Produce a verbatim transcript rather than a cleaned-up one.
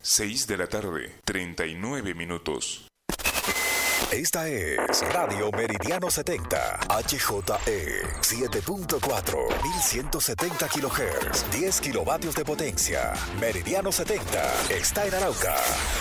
seis de la tarde, treinta y nueve minutos. Esta es Radio Meridiano setenta, H J E siete punto cuatro, mil ciento setenta kilohertz, diez kilovatios de potencia. Meridiano setenta está en Arauca.